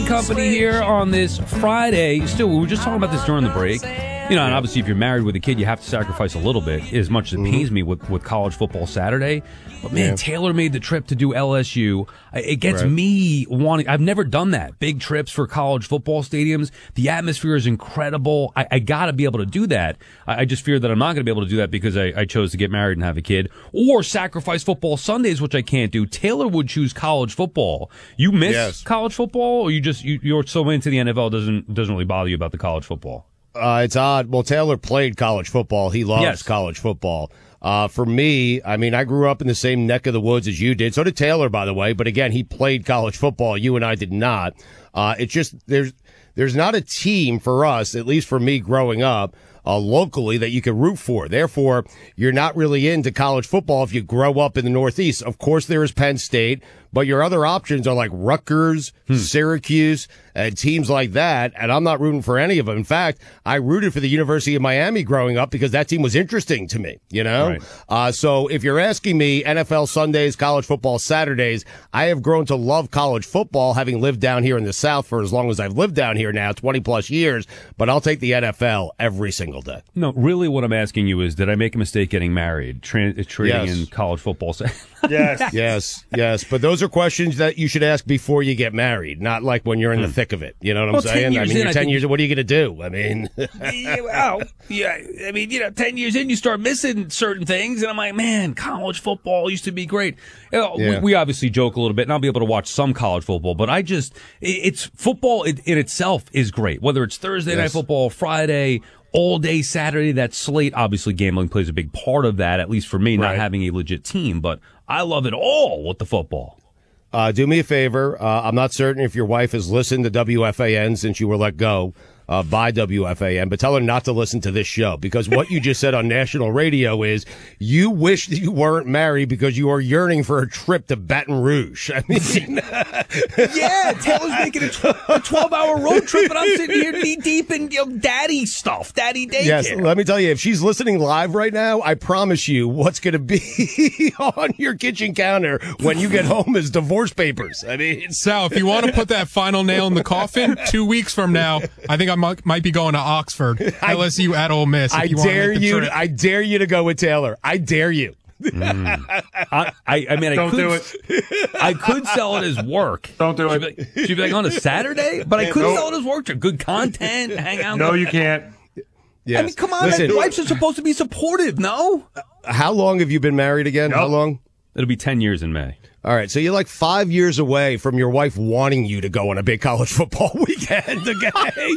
company here on this Friday. Still, we were just talking about this during the break. You know, and obviously if you're married with a kid, you have to sacrifice a little bit, as much as it pains me with college football Saturday. But, man, Taylor made the trip to do LSU. It gets me wanting – I've never done that, big trips for college football stadiums. The atmosphere is incredible. I got to be able to do that. I just fear that I'm not going to be able to do that because I chose to get married and have a kid. Or sacrifice football Sundays, which I can't do. Taylor would choose college football. You miss college football, or you're so into the NFL doesn't really bother you about the college football? It's odd. Well, Taylor played college football. He loves college football. For me, I mean, I grew up in the same neck of the woods as you did. So did Taylor, by the way. But again, he played college football. You and I did not. It's just there's not a team for us, at least for me growing up, locally that you can root for. Therefore, you're not really into college football if you grow up in the Northeast. Of course, there is Penn State, but your other options are like Rutgers, Syracuse, and teams like that, and I'm not rooting for any of them. In fact, I rooted for the University of Miami growing up because that team was interesting to me, you know? Right. So if you're asking me NFL Sundays, college football Saturdays, I have grown to love college football, having lived down here in the South for as long as I've lived down here now, 20-plus years, but I'll take the NFL every single day. No, really what I'm asking you is, did I make a mistake getting married, trading in college football? Yes. But those are questions that you should ask before you get married, not like when you're in the thick of it. You know what I'm saying? I mean, you're 10 years in, what are you going to do? I mean, 10 years in, you start missing certain things, and I'm like, man, college football used to be great. We obviously joke a little bit, and I'll be able to watch some college football, but it's football in itself is great, whether it's Thursday night football, Friday, all day Saturday, that slate. Obviously, gambling plays a big part of that, at least for me, not having a legit team, but I love it all with the football. Do me a favor. I'm not certain if your wife has listened to WFAN since you were let go by WFAN, but tell her not to listen to this show, because what you just said on national radio is you wish that you weren't married because you are yearning for a trip to Baton Rouge. I mean, Taylor's making a 12-hour road trip, and I'm sitting here knee deep in daddy stuff, daddy daycare. Yes, let me tell you, if she's listening live right now, I promise you what's going to be on your kitchen counter when you get home is divorce papers. I mean, Sal, if you want to put that final nail in the coffin, 2 weeks from now, I think I might be going to Oxford, LSU at Ole Miss. I dare you to go with Taylor. I dare you. I mean, Don't do it. I could sell it as work. Don't do it. She'd be like on a Saturday, but I could sell it as work. Good content, hang out. No, you can't. Yes. I mean, come on, listen, wives are supposed to be supportive, no? How long have you been married again? How long? It'll be 10 years in May. All right, so you're like 5 years away from your wife wanting you to go on a big college football weekend, okay?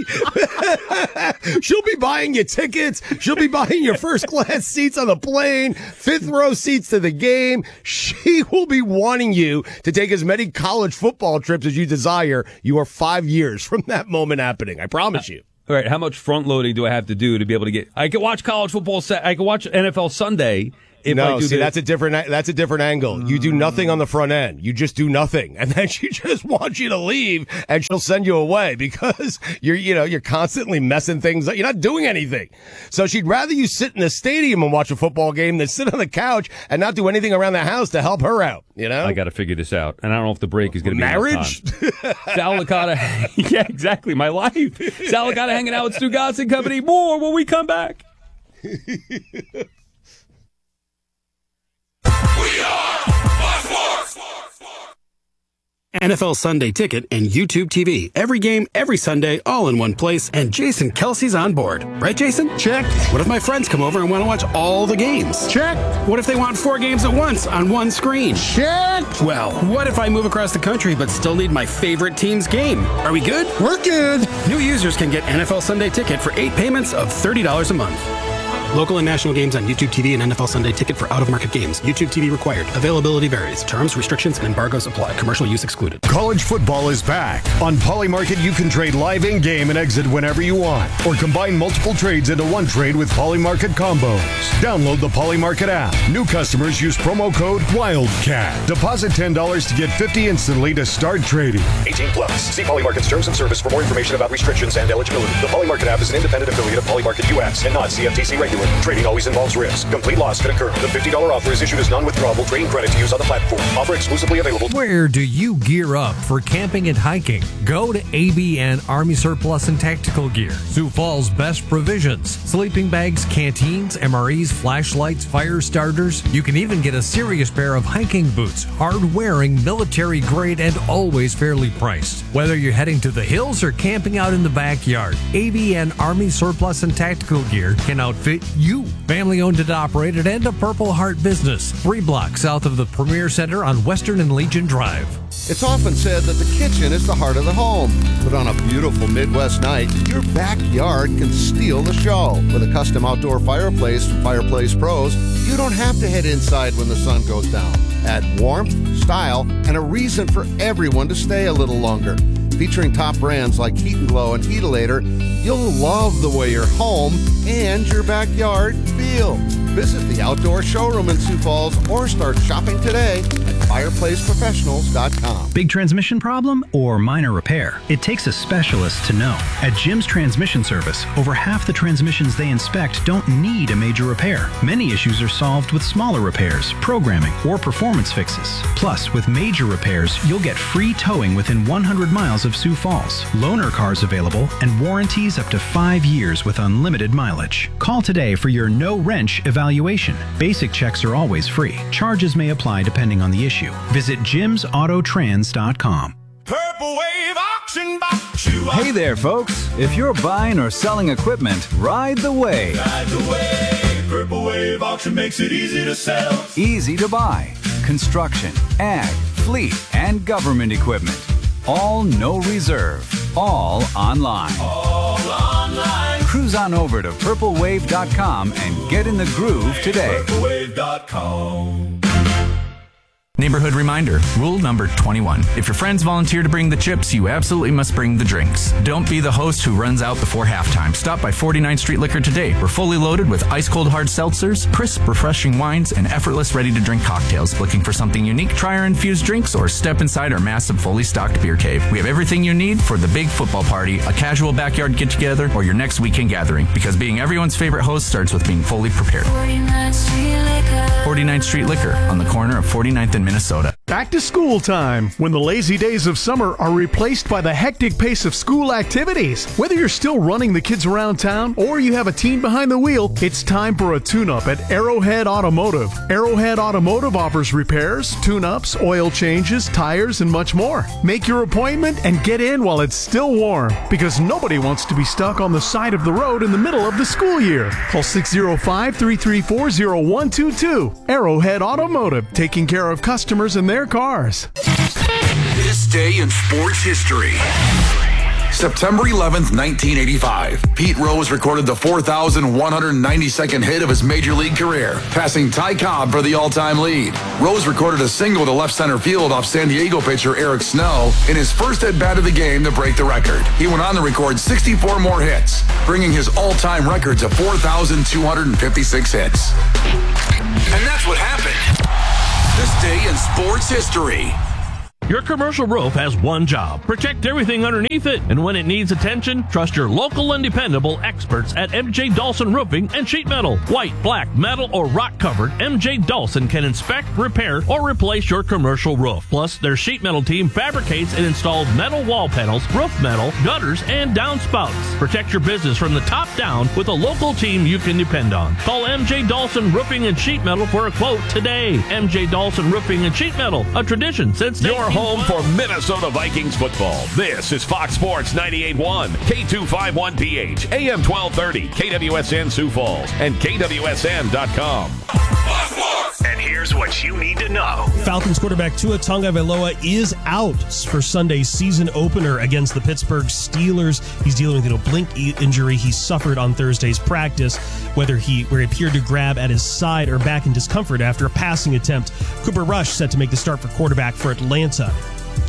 She'll be buying you tickets. She'll be buying your first-class seats on the plane, fifth-row seats to the game. She will be wanting you to take as many college football trips as you desire. You are 5 years from that moment happening, I promise you. All right, how much front-loading do I have to do to be able to get... I can watch college football... I can watch NFL Sunday... that's a different angle. You do nothing on the front end. You just do nothing, and then she just wants you to leave, and she'll send you away because you're constantly messing things up. You're not doing anything. So she'd rather you sit in the stadium and watch a football game than sit on the couch and not do anything around the house to help her out. You know, I got to figure this out, and I don't know if the break is going to be marriage. Sal Licata, yeah, exactly, my life. Sal Licata hanging out with Stu Goss Company. More when we come back. NFL Sunday Ticket and YouTube TV. Every game, every Sunday, all in one place, and Jason Kelsey's on board. Right, Jason? Check. What if my friends come over and want to watch all the games? Check. What if they want 4 games at once on one screen? Check. Well, what if I move across the country but still need my favorite team's game? Are we good? We're good. New users can get NFL Sunday Ticket for 8 payments of $30 a month. Local and national games on YouTube TV and NFL Sunday Ticket for out-of-market games. YouTube TV required. Availability varies. Terms, restrictions, and embargoes apply. Commercial use excluded. College football is back. On Polymarket, you can trade live in-game and exit whenever you want, or combine multiple trades into one trade with Polymarket combos. Download the Polymarket app. New customers use promo code WILDCAT. Deposit $10 to get $50 instantly to start trading. 18 plus. See Polymarket's terms and service for more information about restrictions and eligibility. The Polymarket app is an independent affiliate of Polymarket US and not CFTC regulated. only. Trading always involves risk. Complete loss could occur. The $50 offer is issued as non-withdrawable trading credit to use on the platform. Offer exclusively available. Where do you gear up for camping and hiking? Go to ABN Army Surplus and Tactical Gear. Sioux Falls' best provisions. Sleeping bags, canteens, MREs, flashlights, fire starters. You can even get a serious pair of hiking boots. Hard-wearing, military-grade, and always fairly priced. Whether you're heading to the hills or camping out in the backyard, ABN Army Surplus and Tactical Gear can outfit you. Family-owned and operated and a Purple Heart business. 3 blocks south of the Premier Center on Western and Legion Drive. It's often said that the kitchen is the heart of the home, but on a beautiful Midwest night, your backyard can steal the show. With a custom outdoor fireplace from Fireplace Pros, you don't have to head inside when the sun goes down. Add warmth, style, and a reason for everyone to stay a little longer. Featuring top brands like Heat & Glow and Heatalator, you'll love the way your home and your backyard feel. Visit the outdoor showroom in Sioux Falls or start shopping today at fireplaceprofessionals.com. Big transmission problem or minor repair? It takes a specialist to know. At Jim's Transmission Service, over half the transmissions they inspect don't need a major repair. Many issues are solved with smaller repairs, programming, or performance fixes. Plus, with major repairs, you'll get free towing within 100 miles of Sioux Falls, loaner cars available, and warranties up to 5 years with unlimited mileage. Call today for your no-wrench evaluation. Basic checks are always free. Charges may apply depending on the issue. Visit jimsautotrans.com. Purple Wave Auction Box. Hey there, folks. If you're buying or selling equipment, ride the wave. Ride the wave. Purple Wave Auction makes it easy to sell. Easy to buy. Construction, ag, fleet, and government equipment. All no reserve. All online. All online. Cruise on over to purplewave.com and get in the groove today. Purplewave.com. Neighborhood reminder, rule number 21. If your friends volunteer to bring the chips, you absolutely must bring the drinks. Don't be the host who runs out before halftime. Stop by 49th Street Liquor today. We're fully loaded with ice-cold hard seltzers, crisp, refreshing wines, and effortless, ready-to-drink cocktails. Looking for something unique? Try our infused drinks or step inside our massive, fully stocked beer cave. We have everything you need for the big football party, a casual backyard get-together, or your next weekend gathering. Because being everyone's favorite host starts with being fully prepared. 49th Street Liquor on the corner of 49th and Minnesota. Back to school time, when the lazy days of summer are replaced by the hectic pace of school activities. Whether you're still running the kids around town or you have a teen behind the wheel, it's time for a tune-up at Arrowhead Automotive. Arrowhead Automotive offers repairs, tune-ups, oil changes, tires, and much more. Make your appointment and get in while it's still warm, because nobody wants to be stuck on the side of the road in the middle of the school year. Call 605-334-0122. Arrowhead Automotive, taking care of customers and their cars. This day in sports history. September 11th, 1985. Pete Rose recorded the 4,192nd hit of his major league career, passing Ty Cobb for the all-time lead. Rose recorded a single to left center field off San Diego pitcher Eric Snow in his first at-bat of the game to break the record. He went on to record 64 more hits, bringing his all-time record to 4,256 hits. And that's what happened. This day in sports history. Your commercial roof has one job: protect everything underneath it. And when it needs attention, trust your local and dependable experts at MJ Dawson Roofing and Sheet Metal. White, black, metal, or rock covered, MJ Dawson can inspect, repair, or replace your commercial roof. Plus, their sheet metal team fabricates and installs metal wall panels, roof metal, gutters, and downspouts. Protect your business from the top down with a local team you can depend on. Call MJ Dawson Roofing and Sheet Metal for a quote today. MJ Dawson Roofing and Sheet Metal, a tradition since your home for Minnesota Vikings football. This is Fox Sports 98.1, K251PH, AM 1230, KWSN Sioux Falls, and KWSN.com. And here's what you need to know. Falcons quarterback Tua Tagovailoa is out for Sunday's season opener against the Pittsburgh Steelers. He's dealing with an oblique injury he suffered on Thursday's practice, where he appeared to grab at his side or back in discomfort after a passing attempt. Cooper Rush set to make the start for quarterback for Atlanta.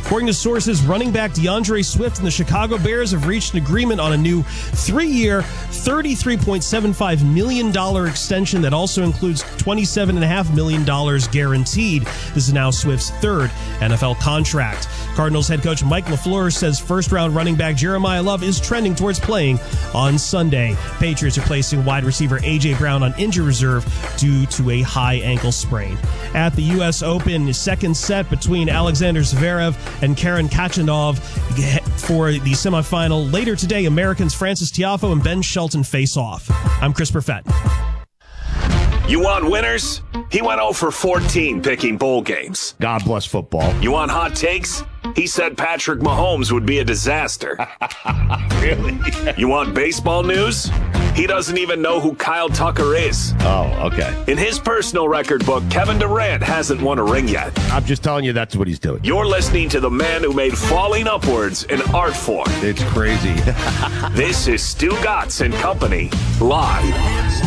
According to sources, running back DeAndre Swift and the Chicago Bears have reached an agreement on a new 3-year, $33.75 million extension that also includes $27.5 million guaranteed. This is now Swift's third NFL contract. Cardinals head coach Mike LaFleur says first-round running back Jeremiah Love is trending towards playing on Sunday. Patriots are placing wide receiver A.J. Brown on injury reserve due to a high ankle sprain. At the U.S. Open, second set between Alexander Zverev and Karen Khachanov for the semifinal. Later today, Americans Francis Tiafoe and Ben Shelton face off. I'm Chris Perfett. You want winners? He went 0 for 14 picking bowl games. God bless football. You want hot takes? He said Patrick Mahomes would be a disaster. Really? You want baseball news? He doesn't even know who Kyle Tucker is. Oh, okay. In his personal record book, Kevin Durant hasn't won a ring yet. I'm just telling you that's what he's doing. You're listening to the man who made falling upwards an art form. It's crazy. This is Stu Gatz and Company, live.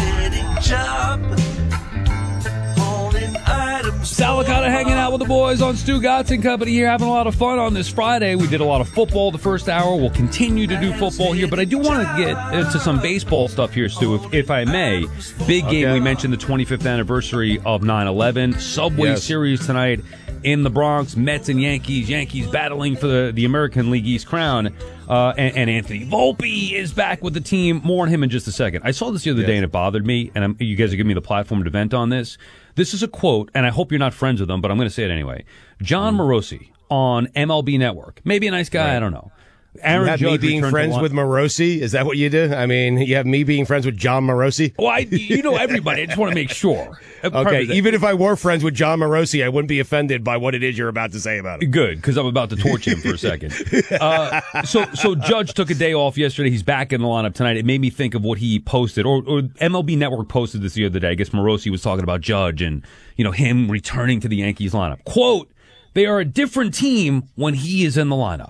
Salicata hanging out with the boys on Stu Gatz and Company here, having a lot of fun on this Friday. We did a lot of football the first hour. We'll continue to do football here, but I do want to get into some baseball stuff here, Stu, if I may. Big game. We mentioned the 25th anniversary of 9/11. Subway Series tonight in the Bronx. Mets and Yankees. Yankees battling for the American League East crown. And Anthony Volpe is back with the team. More on him in just a second. I saw this the other day and it bothered me, and you guys are giving me the platform to vent on this. This is a quote, and I hope you're not friends with him, but I'm going to say it anyway. John Morosi on MLB Network. Maybe a nice guy, I don't know. Aaron you have Judge me being friends with Morosi? Is that what you do? I mean, you have me being friends with John Morosi? Well, you know everybody. I just want to make sure. Okay, even if I were friends with John Morosi, I wouldn't be offended by what it is you're about to say about him. Good, because I'm about to torch him for a second. So Judge took a day off yesterday. He's back in the lineup tonight. It made me think of what he posted, or MLB Network posted this the other day. I guess Morosi was talking about Judge and, him returning to the Yankees lineup. Quote, they are a different team when he is in the lineup.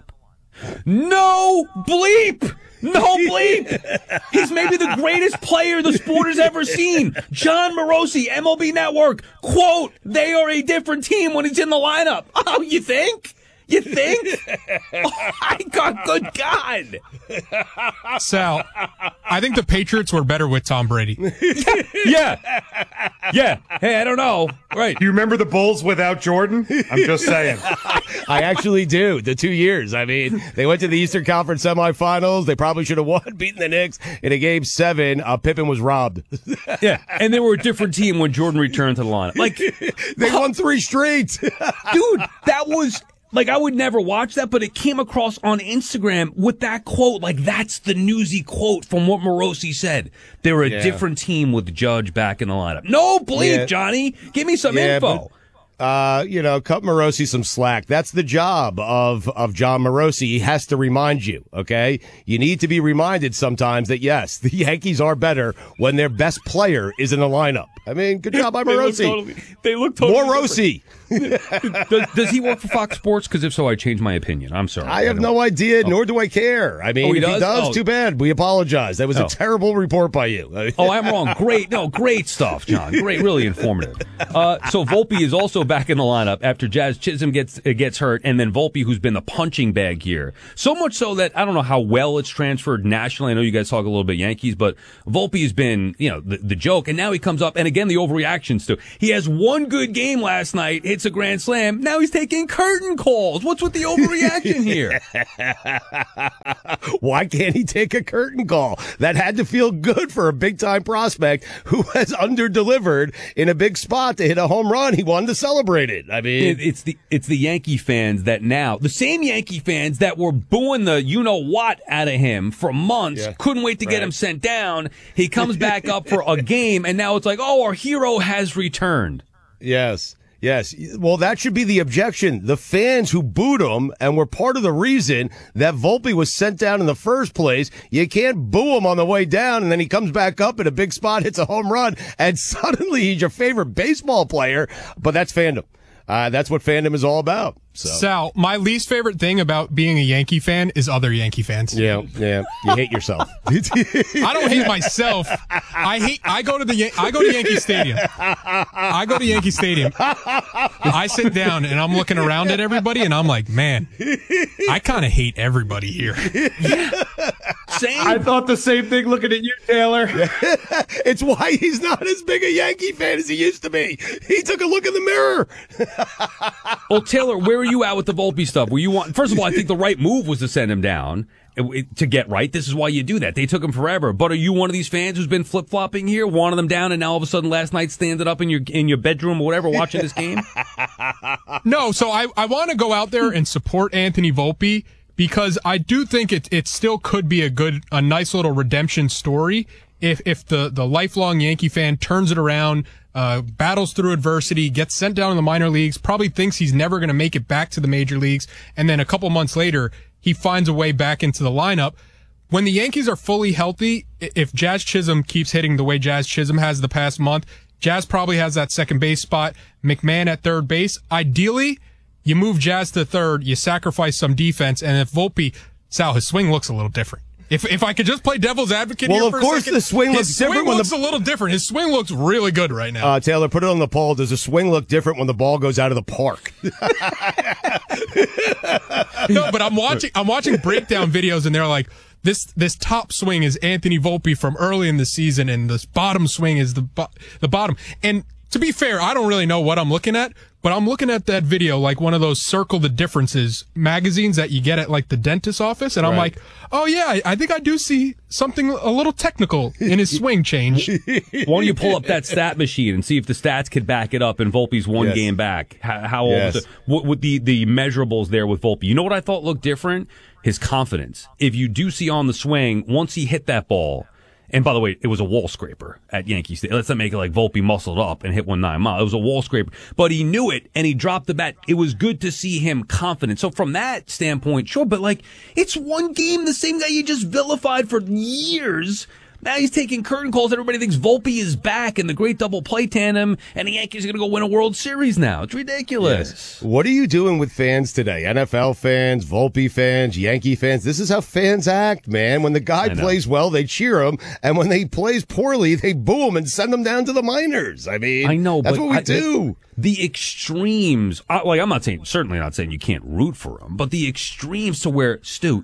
No bleep! No bleep! He's maybe the greatest player the sport has ever seen. John Morosi, MLB Network. Quote, they are a different team when he's in the lineup. Oh, you think? You think? Oh, my God, good God. Sal, I think the Patriots were better with Tom Brady. Yeah. Hey, I don't know. Right. Do you remember the Bulls without Jordan? I'm just saying. I actually do. The 2 years. I mean, they went to the Eastern Conference semifinals. They probably should have won, beating the Knicks in a game 7. Pippen was robbed. Yeah, and they were a different team when Jordan returned to the lineup. Like, they won 3 straight. Dude, that was... Like, I would never watch that, but it came across on Instagram with that quote. Like, that's the newsy quote from what Morosi said. They were a different team with Judge back in the lineup. No bleep, Johnny. Give me some info. Cut Morosi some slack. That's the job of John Morosi. He has to remind you, okay? You need to be reminded sometimes that, yes, the Yankees are better when their best player is in the lineup. I mean, good job by Morosi. They look totally Morosi. Does he work for Fox Sports? Because if so, I change my opinion. I'm sorry. I have no idea, nor do I care. I mean, if he does, too bad. We apologize. That was a terrible report by you. I'm wrong. Great stuff, John. Great, really informative. So Volpe is also back in the lineup after Jazz Chisholm gets hurt, and then Volpe, who's been the punching bag here. So much so that I don't know how well it's transferred nationally. I know you guys talk a little bit Yankees, but Volpe has been, the joke, and now he comes up, and again, the overreactions too. He has one good game last night, hits a grand slam. Now he's taking curtain calls. What's with the overreaction here? Why can't he take a curtain call? That had to feel good for a big-time prospect who has under-delivered in a big spot to hit a home run. He wanted to celebrate it. I mean, it's the Yankee fans that now, the same Yankee fans that were booing the you-know-what out of him for months, couldn't wait to get him sent down. He comes back up for a game, and now it's like, oh, our hero has returned. Yes. Well, that should be the objection. The fans who booed him and were part of the reason that Volpe was sent down in the first place, you can't boo him on the way down, and then he comes back up in a big spot, hits a home run, and suddenly he's your favorite baseball player. But that's fandom. That's what fandom is all about. So. Sal, my least favorite thing about being a Yankee fan is other Yankee fans. Yeah. You hate yourself. I don't hate myself. I go to Yankee Stadium. I sit down and I'm looking around at everybody and I'm like, man, I kind of hate everybody here. Same. I thought the same thing looking at you, Taylor. It's why he's not as big a Yankee fan as he used to be. He took a look in the mirror. Well, Taylor, where are you at with the Volpe stuff? First of all, I think the right move was to send him down to get right. This is why you do that. They took him forever. But are you one of these fans who's been flip-flopping here, wanted them down, and now all of a sudden last night standing up in your bedroom or whatever watching this game? No, so I want to go out there and support Anthony Volpe because I do think it still could be a nice little redemption story if the lifelong Yankee fan turns it around, battles through adversity, gets sent down in the minor leagues, probably thinks he's never going to make it back to the major leagues, and then a couple months later, he finds a way back into the lineup. When the Yankees are fully healthy, if Jazz Chisholm keeps hitting the way Jazz Chisholm has the past month, Jazz probably has that second base spot, McMahon at third base. Ideally, you move Jazz to third, you sacrifice some defense, and if Volpe, Sal, his swing looks a little different. If I could just play devil's advocate here for a second. Well, of course the swing looks different. His swing looks a little different. His swing looks really good right now. Taylor, put it on the poll. Does the swing look different when the ball goes out of the park? No, but I'm watching breakdown videos, and they're like, this top swing is Anthony Volpe from early in the season, and this bottom swing is the bottom. And to be fair, I don't really know what I'm looking at, but I'm looking at that video like one of those Circle the Differences magazines that you get at like the dentist's office, and I'm like, oh yeah, I think I do see something a little technical in his swing change. Why don't you pull up that stat machine and see if the stats could back it up in Volpe's one game back? How old? What would the measurables there with Volpe? You know what I thought looked different? His confidence. If you do see on the swing, once he hit that ball. And by the way, it was a wall scraper at Yankee Stadium. Let's not make it like Volpe muscled up and hit 9 miles. It was a wall scraper. But he knew it, and he dropped the bat. It was good to see him confident. So from that standpoint, sure, but like, it's one game, the same guy you just vilified for years. Now he's taking curtain calls. Everybody thinks Volpe is back and the great double play tandem, and the Yankees are going to go win a World Series now. It's ridiculous. Yes. What are you doing with fans today? NFL fans, Volpe fans, Yankee fans. This is how fans act, man. When the guy plays well, they cheer him, and when he plays poorly, they boo him and send him down to the minors. I mean, I know, that's what we do. The extremes, I'm certainly not saying you can't root for them, but the extremes to where, Stu,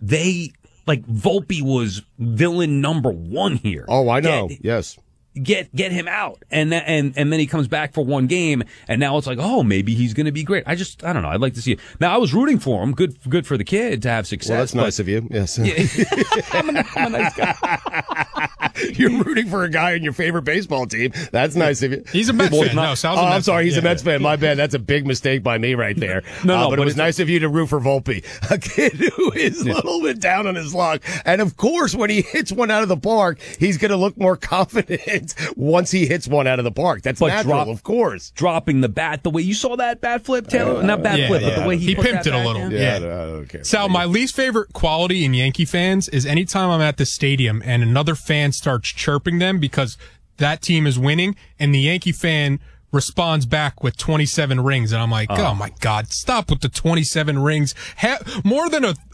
Volpe was villain number one here. Oh, I know. Yes. Get him out. And then he comes back for one game, and now it's like, oh, maybe he's going to be great. I don't know. I'd like to see it. Now, I was rooting for him. Good for the kid to have success. Well, that's nice of you. Yes. Yeah. I'm a nice guy. You're rooting for a guy on your favorite baseball team. That's nice of you. He's a Mets fan. No, Sal's a Mets I'm sorry. He's a Mets fan. My bad. That's a big mistake by me right there. But it was nice of you to root for Volpe, a kid who is a little bit down on his luck. And of course, when he hits one out of the park, he's going to look more confident once he hits one out of the park. That's natural, of course. Dropping the bat the way you saw that bat flip, Taylor. Not bat flip, but the way he pimped it a little. Sal, my least favorite quality in Yankee fans is anytime I'm at the stadium and another fan starts chirping them because that team is winning, and the Yankee fan responds back with 27 rings, and I'm like, oh my God, stop with the 27 rings. More than a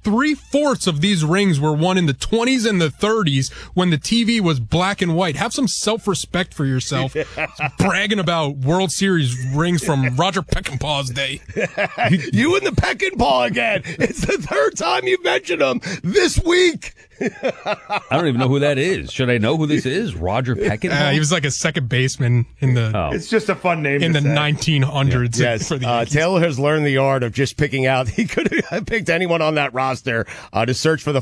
3/4 of these rings were won in the 20s and the 30s when the TV was black and white. Have some self-respect for yourself. Bragging about World Series rings from Roger Peckinpah's day. You and the Peckinpah again. It's the third time you've mentioned him this week. I don't even know who that is. Should I know who this is? Roger Peckinpah? He was like a second baseman in the... It's just a fun name in the 1900s. Yes. For the Taylor has learned the art of just picking out. He could have picked anyone on that roster to search for the